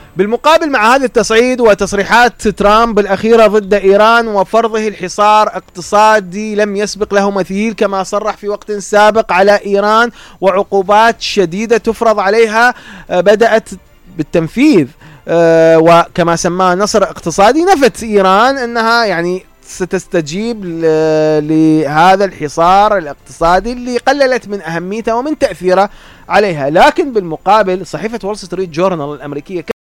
بالمقابل مع هذا التصعيد وتصريحات ترامب الأخيرة ضد إيران وفرضه الحصار اقتصادي لم يسبق له مثيل، كما صرح في وقت سابق على إيران وعقوبات شديدة تفرض عليها بدأت بالتنفيذ، وكما سماه نصر اقتصادي. نفت إيران أنها يعني ستستجيب لهذا الحصار الاقتصادي اللي قللت من أهميته ومن تأثيره عليها. لكن بالمقابل صحيفة وول ستريت جورنال الأمريكية